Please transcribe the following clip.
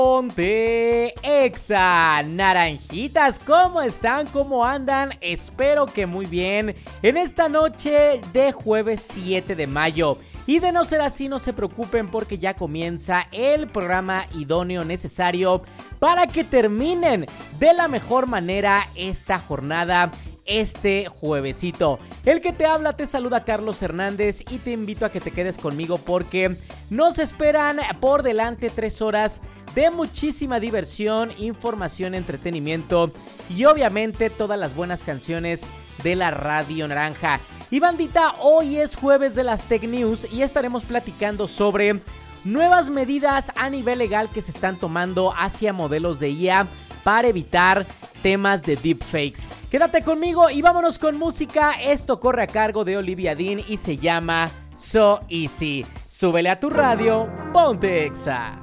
Ponte Exa, naranjitas, ¿cómo están? ¿Cómo andan? Espero que muy bien en esta noche de jueves 7 de mayo. Y de no ser así, no se preocupen porque ya comienza el programa idóneo necesario para que terminen de la mejor manera esta jornada. Este juevesito, el que te habla te saluda Carlos Hernández y te invito a que te quedes conmigo porque nos esperan por delante 3 horas de muchísima diversión, información, entretenimiento y obviamente todas las buenas canciones de la Radio Naranja. Y bandita, hoy es jueves de las Tech News y estaremos platicando sobre nuevas medidas a nivel legal que se están tomando hacia modelos de IA para evitar temas de deepfakes. Quédate conmigo y vámonos con música. Esto corre a cargo de Olivia Dean y se llama So Easy. Súbele a tu radio, ponte Exa.